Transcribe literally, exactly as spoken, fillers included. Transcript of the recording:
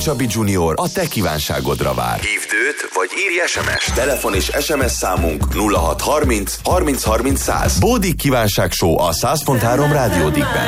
Csabi Junior a te kívánságodra vár. Hívd őt, vagy írj es em es. Telefon és es em es számunk nulla hat harminc harminc harminc száz. Bódik kívánság show a száz pont három Rádió Dickben.